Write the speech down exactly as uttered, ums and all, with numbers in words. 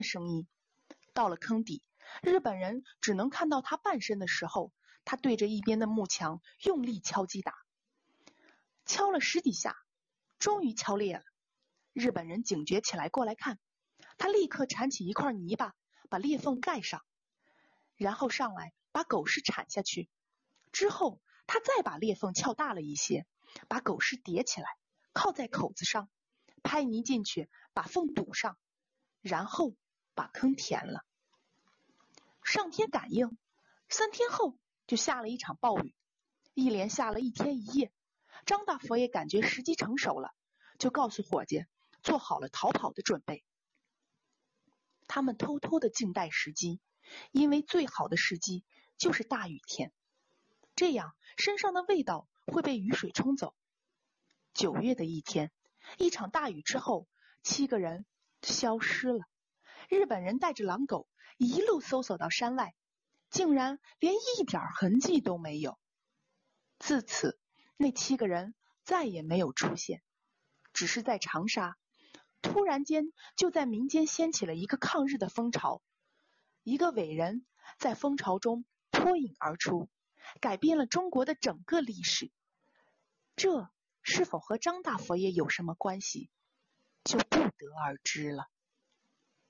声音。到了坑底，日本人只能看到他半身的时候，他对着一边的木墙用力敲击打，敲了十几下，终于敲裂了。日本人警觉起来过来看，他立刻铲起一块泥巴把裂缝盖上，然后上来把狗尸铲下去，之后他再把裂缝撬大了一些，把狗尸叠起来靠在口子上，拍泥进去把缝堵上，然后把坑填了。上天感应，三天后就下了一场暴雨，一连下了一天一夜。张大佛爷感觉时机成熟了，就告诉伙计做好了逃跑的准备。他们偷偷的静待时机，因为最好的时机就是大雨天，这样身上的味道会被雨水冲走。九月的一天，一场大雨之后，七个人消失了。日本人带着狼狗一路搜索到山外，竟然连一点痕迹都没有。自此，那七个人再也没有出现，只是在长沙，突然间就在民间掀起了一个抗日的风潮，一个伟人在风潮中脱颖而出，改变了中国的整个历史。这是否和张大佛爷有什么关系，就不得而知了。